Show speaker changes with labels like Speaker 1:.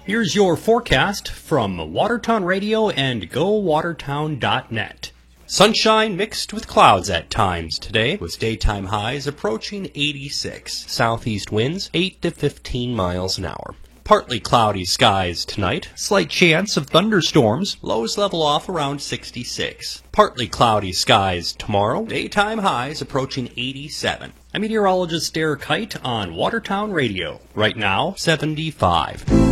Speaker 1: Here's your forecast from Watertown Radio and GoWatertown.net. Sunshine mixed with clouds at times today, with daytime highs approaching 86. Southeast winds 8 to 15 miles an hour. Partly cloudy skies tonight. Slight chance of thunderstorms. Lows level off around 66. Partly cloudy skies tomorrow. Daytime highs approaching 87. I'm meteorologist Derek Height on Watertown Radio. Right now, 75.